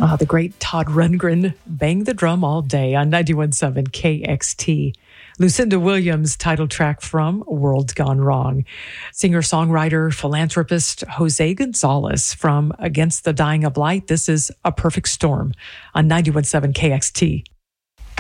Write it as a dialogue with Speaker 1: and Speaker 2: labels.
Speaker 1: The great Todd Rundgren, Bang the Drum All Day on 91.7 KXT. Lucinda Williams' title track from World Gone Wrong. Singer-songwriter, philanthropist Jose Gonzalez from Against the Dying of Light. This is A Perfect Storm on 91.7 KXT.